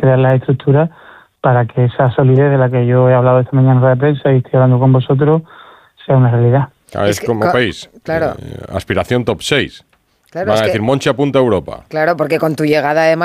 crear las estructuras para que esa solidez de la que yo he hablado esta mañana en la prensa y estoy hablando con vosotros sea una realidad. Es como país. Claro. Aspiración top 6. Claro, Van a decir, Monchi apunta a Europa. Claro, porque con tu llegada además